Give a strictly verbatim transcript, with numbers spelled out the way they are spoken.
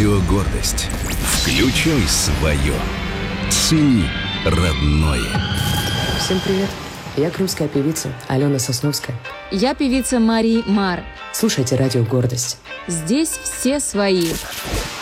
Радио «Гордость». Включай свое. Цени родное. Всем привет. Я крымская певица Алена Сосновская. Я певица Мари Мар. Слушайте Радио «Гордость». Здесь все свои.